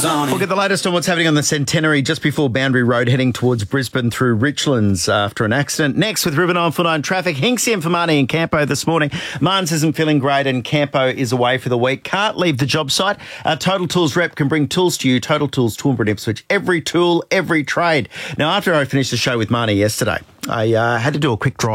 We'll get the latest on what's happening on the Centenary just before Boundary Road, heading towards Brisbane through Richlands after an accident. Next with River 949 traffic, Hinksy and for Marnie in Campo this morning. Marnes isn't feeling great and Campo is away for the week. Can't leave the job site. Our Total Tools rep can bring tools to you. Total Tools, Toowoomba and Ipswich. Every tool, every trade. Now, after I finished the show with Marnie yesterday, I had to do a quick drive